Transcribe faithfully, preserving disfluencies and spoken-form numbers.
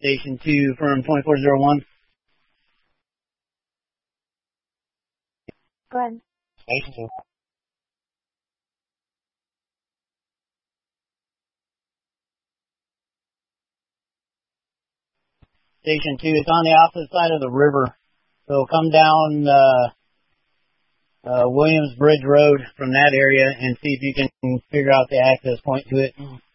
Station two, firm twenty-four oh one. Go ahead. Station two. Station two, it's on the opposite side of the river. So come down uh, uh, Williams Bridge Road from that area and see if you can figure out the access point to it.